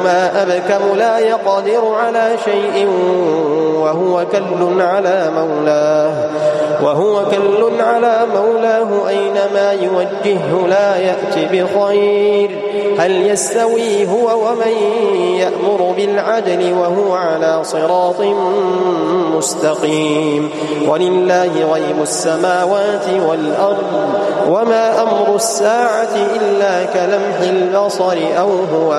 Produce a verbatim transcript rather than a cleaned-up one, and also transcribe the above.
ما أبكم لا يقدر على شيء وهو كل على مولاه وهو كل على مولاه أينما يوجهه لا يأتي بخير هل يستوي هو ومن يأمر بالعدل وهو على صراط مستقيم ولله غيب السماوات والأرض وما أمر الساعة إلا كلمح البصر أو هو